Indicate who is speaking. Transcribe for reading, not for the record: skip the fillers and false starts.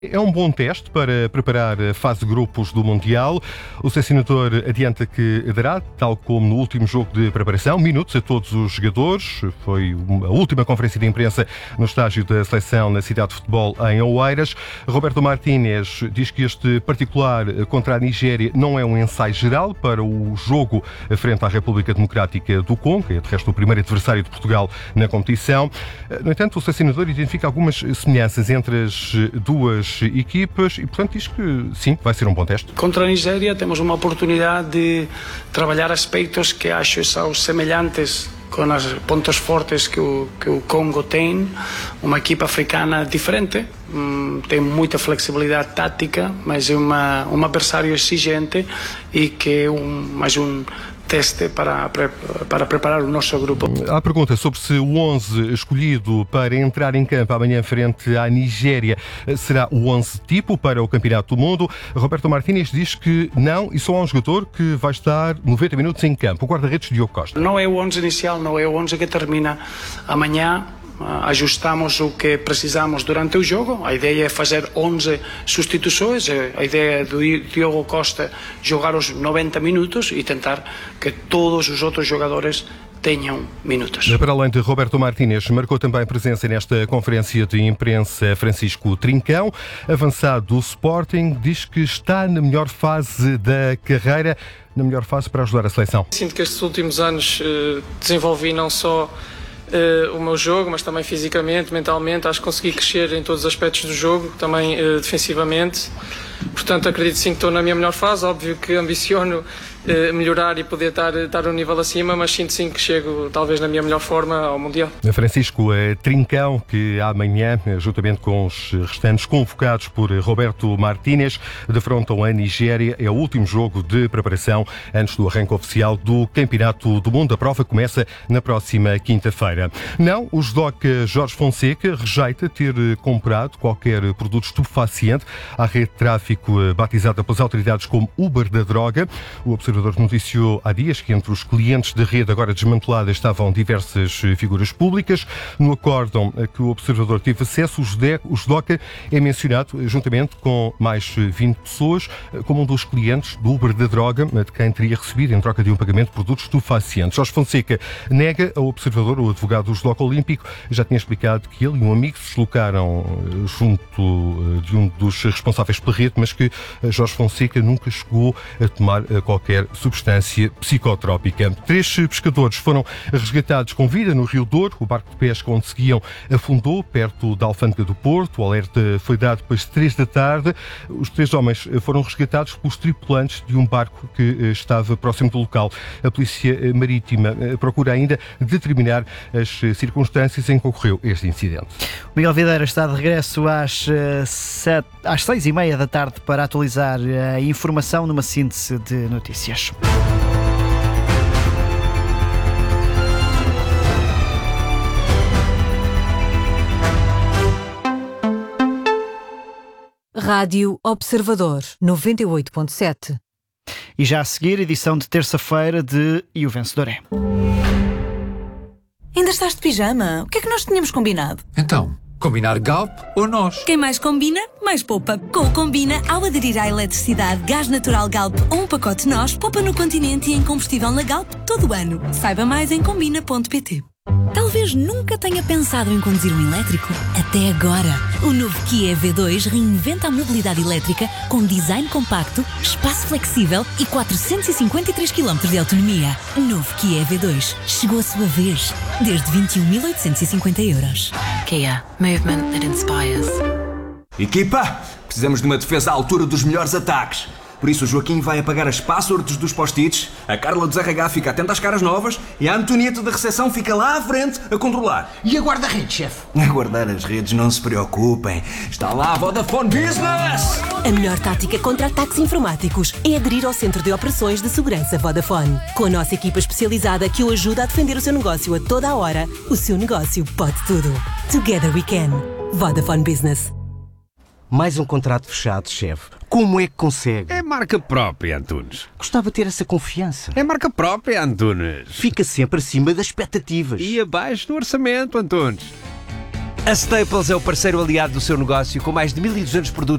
Speaker 1: É um bom teste para preparar a fase de grupos do Mundial. O selecionador adianta que dará, tal como no último jogo de preparação, minutos a todos os jogadores. Foi a última conferência de imprensa no estágio da seleção na cidade de futebol em Oeiras. Roberto Martínez diz que este particular contra a Nigéria não é um ensaio geral para o jogo frente à República Democrática do Congo, que é de resto o primeiro adversário de Portugal na competição. No entanto, o selecionador identifica algumas semelhanças entre as duas equipas e, portanto, diz que sim, vai ser um bom teste.
Speaker 2: Contra a Nigéria temos uma oportunidade de trabalhar aspectos que acho são semelhantes com os pontos fortes que o Congo tem. Uma equipa africana diferente, tem muita flexibilidade tática, mas é um adversário exigente e que é mais um teste para preparar o nosso grupo.
Speaker 1: Há pergunta sobre se o 11 escolhido para entrar em campo amanhã frente à Nigéria será o 11 tipo para o Campeonato do Mundo. Roberto Martínez diz que não, e só há um jogador que vai estar 90 minutos em campo, o guarda-redes Diogo Costa.
Speaker 2: Não é o 11 inicial, não é o 11 que termina amanhã. Ajustamos o que precisamos durante o jogo. A ideia é fazer 11 substituições. A ideia é do Diogo Costa jogar os 90 minutos e tentar que todos os outros jogadores tenham minutos.
Speaker 1: Para além de Roberto Martínez, marcou também presença nesta conferência de imprensa Francisco Trincão. Avançado do Sporting, diz que está na melhor fase da carreira, na melhor fase para ajudar a seleção.
Speaker 3: Sinto que estes últimos anos desenvolvi não só o meu jogo, mas também fisicamente, mentalmente. Acho que consegui crescer em todos os aspectos do jogo, também defensivamente. Portanto, acredito sim que estou na minha melhor fase. Óbvio que ambiciono melhorar e poder estar um nível acima, mas sinto sim que chego talvez na minha melhor forma ao Mundial.
Speaker 1: Francisco Trincão, que amanhã, juntamente com os restantes convocados por Roberto Martínez, defrontam a Nigéria. É o último jogo de preparação antes do arranque oficial do Campeonato do Mundo. A prova começa na próxima quinta-feira. Não, o judoca Jorge Fonseca rejeita ter comprado qualquer produto estupefaciente à rede de tráfico batizada pelas autoridades como Uber da droga. O Observador noticiou há dias que entre os clientes da rede agora desmantelada estavam diversas figuras públicas. No acórdão a que o Observador teve acesso, o judoca é mencionado juntamente com mais 20 pessoas como um dos clientes do Uber da droga, de quem teria recebido em troca de um pagamento de produtos estupefacientes. Jorge Fonseca nega ao Observador. O advogado do judoca olímpico já tinha explicado que ele e um amigo se deslocaram junto de um dos responsáveis pela rede, mas que Jorge Fonseca nunca chegou a tomar qualquer substância psicotrópica. 3 pescadores foram resgatados com vida no Rio Douro. O barco de pesca onde seguiam afundou perto da Alfândega do Porto. O alerta foi dado depois de 3 da tarde. Os 3 homens foram resgatados pelos tripulantes de um barco que estava próximo do local. A Polícia Marítima procura ainda determinar as circunstâncias em que ocorreu este incidente.
Speaker 4: O Miguel Videira está de regresso às 6h30 da tarde para atualizar a informação numa síntese de notícias.
Speaker 5: Rádio Observador 98.7.
Speaker 4: E já a seguir, edição de terça-feira de E o Vencedor é.
Speaker 6: Ainda estás de pijama? O que é que nós tínhamos combinado?
Speaker 7: Então, combinar Galp ou nós?
Speaker 6: Quem mais combina, mais poupa. Com o Combina, ao aderir à eletricidade, gás natural Galp ou um pacote nós, poupa no Continente e em combustível na Galp todo o ano. Saiba mais em combina.pt. Talvez nunca tenha pensado em conduzir um elétrico. Até agora. O novo Kia EV2 reinventa a mobilidade elétrica com design compacto, espaço flexível e 453 km de autonomia. Novo Kia EV2. Chegou a sua vez. Desde 21.850 euros.
Speaker 8: Kia. Movement that inspires.
Speaker 9: Equipa, precisamos de uma defesa à altura dos melhores ataques. Por isso o Joaquim vai apagar as passwords dos post-its, a Carla do RH fica atenta às caras novas e a Antonieta da recepção fica lá à frente a controlar.
Speaker 10: E a guarda-redes, chefe?
Speaker 9: A guardar as redes, não se preocupem. Está lá a Vodafone Business!
Speaker 11: A melhor tática contra ataques informáticos é aderir ao Centro de Operações de Segurança Vodafone. Com a nossa equipa especializada que o ajuda a defender o seu negócio a toda a hora, o seu negócio pode tudo. Together we can. Vodafone Business.
Speaker 12: Mais um contrato fechado, chefe. Como é que consegue?
Speaker 13: É marca própria, Antunes.
Speaker 12: Gostava de ter essa confiança.
Speaker 13: É marca própria, Antunes.
Speaker 12: Fica sempre acima das expectativas.
Speaker 13: E abaixo do orçamento, Antunes.
Speaker 12: A Staples é o parceiro aliado do seu negócio com mais de 1.200 produtos